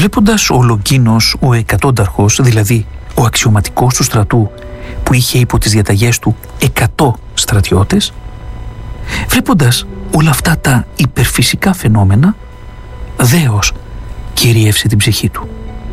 Βλέποντας ο Λογκίνος, ο εκατόνταρχος, δηλαδή ο αξιωματικός του στρατού που είχε υπό τις διαταγές του 100 στρατιώτες, βλέποντας όλα αυτά τα υπερφυσικά φαινόμενα, δέος κυρίευσε την ψυχή του.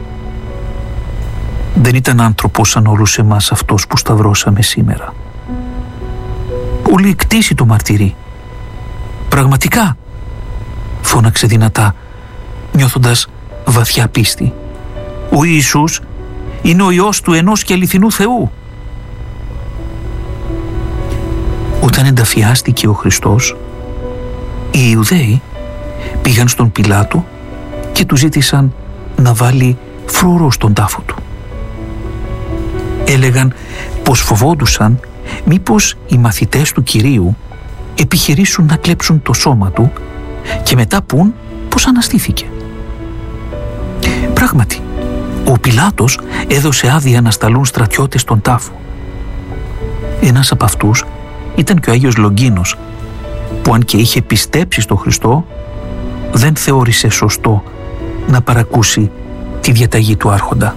Δεν ήταν άνθρωπος σαν όλους εμάς αυτός που σταυρώσαμε σήμερα. Πολύ κτήσει το μαρτυρεί. Πραγματικά, φώναξε δυνατά, νιώθοντας βαθιά πίστη. Ο Ιησούς είναι ο Υιός του ενός και αληθινού Θεού. Όταν ενταφιάστηκε ο Χριστός, οι Ιουδαίοι πήγαν στον Πιλάτο και του ζήτησαν να βάλει φρουρό στον τάφο του. Έλεγαν πως φοβόντουσαν μήπως οι μαθητές του Κυρίου επιχειρήσουν να κλέψουν το σώμα του και μετά πουν πως αναστήθηκε. Πράγματι, ο Πιλάτος έδωσε άδεια να σταλούν στρατιώτες στον τάφο. Ένας από αυτούς ήταν και ο Άγιος Λογκίνος, που αν και είχε πιστέψει στο Χριστό, δεν θεώρησε σωστό να παρακούσει τη διαταγή του άρχοντα.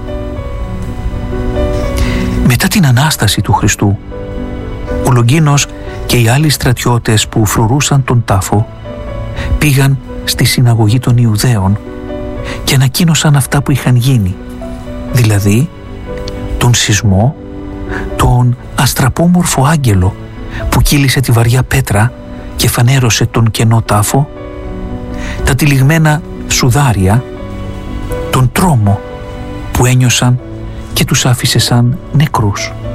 Μετά την Ανάσταση του Χριστού, ο Λογκίνος και οι άλλοι στρατιώτες που φρουρούσαν τον τάφο πήγαν στη συναγωγή των Ιουδαίων και ανακοίνωσαν αυτά που είχαν γίνει, δηλαδή τον σεισμό, τον αστραπόμορφο άγγελο που κύλησε τη βαριά πέτρα και φανέρωσε τον κενό τάφο, τα τυλιγμένα σουδάρια, τον τρόμο που ένιωσαν και τους άφησε σαν νεκρούς.